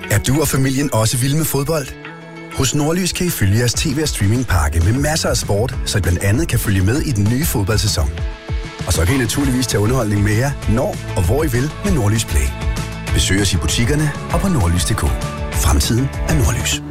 Er du og familien også vild med fodbold? Hos Nordlys kan I følge jeres tv- og streamingpakke med masser af sport, så I blandt andet kan følge med i den nye fodboldsæson. Og så kan I naturligvis tage underholdning med jer, når og hvor I vil med Nordlys Play. Besøg os i butikkerne og på nordlys.dk. Fremtiden er Nordlys.